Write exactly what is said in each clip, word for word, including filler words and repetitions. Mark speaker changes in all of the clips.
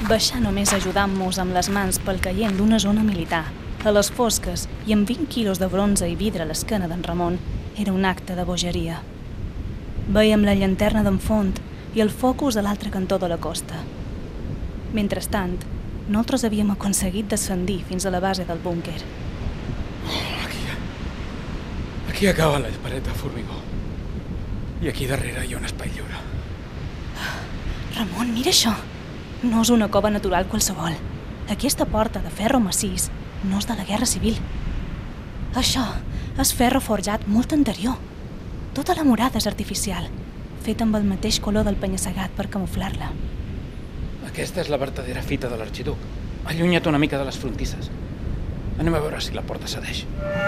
Speaker 1: Baixar només ajudant-nos amb les mans pel caient d'una zona militar, a les fosques i amb vint quilos de bronze i vidre a l'esquena d'en Ramon, era un acte de bogeria. Vèiem la llanterna d'en Font i el focus a l'altre cantó de la costa. Mentrestant, nosaltres havíem aconseguit descendir fins a la base del búnquer.
Speaker 2: Aquí, aquí acaba la paret de formigó. I aquí darrere hi ha un espai lliure.
Speaker 1: Ramon, mira això. No és una cova natural qualsevol. Aquesta porta de ferro massís no és de la Guerra Civil. Això és ferro forjat molt anterior. Tota la murada és artificial, feta amb el mateix color del penya-segat per camuflar-la.
Speaker 2: Aquesta és la vertadera fita de l'arxiduc. Allunya't una mica de les frontisses. Anem a veure si la porta cedeix.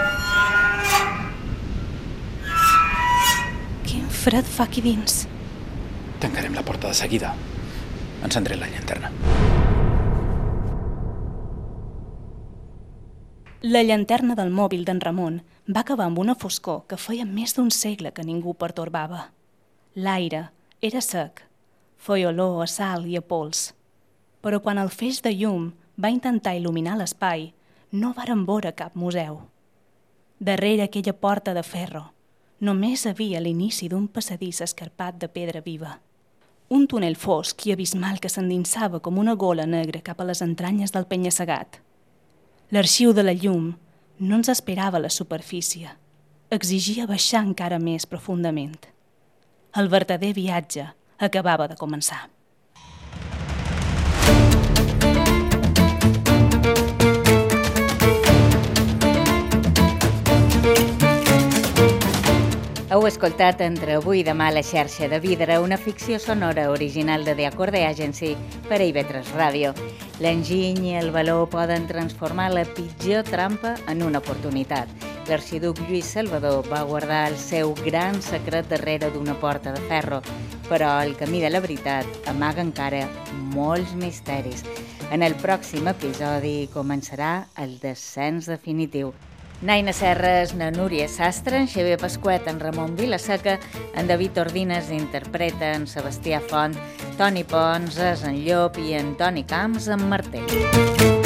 Speaker 1: Quin fred fa aquí dins.
Speaker 2: Tancarem la porta de seguida. Encendré la llanterna.
Speaker 1: La llanterna del mòbil d'en Ramon va acabar amb una foscor que feia més d'un segle que ningú pertorbava. L'aire era sec, feia olor a sal i a pols. Però quan el feix de llum va intentar il·luminar l'espai, no varen veure cap museu. Darrere aquella porta de ferro només havia l'inici d'un passadís escarpat de pedra viva. Un túnel fosc i abismal que s'endinsava com una gola negra cap a les entranyes del penya-segat. L'arxiu de la llum no ens esperava a la superfície. Exigia baixar encara més profundament. El verdader viatge acabava de començar.
Speaker 3: Heu escoltat Entre avui i demà la xarxa de vidre, una ficció sonora original de The Acorde Agency per a I V tres Ràdio. L'enginy i el valor poden transformar la pitjor trampa en una oportunitat. L'arxiduc Lluís Salvador va guardar el seu gran secret darrere d'una porta de ferro, però el camí de la veritat amaga encara molts misteris. En el pròxim episodi començarà el descens definitiu. Naina Serres, na Núria Sastre, en Xavier Pasquet, en Ramon Vilaseca, en David Ordines interpreta en Sebastià Font, Toni Pons és en Llop i en Toni Camps en Martell.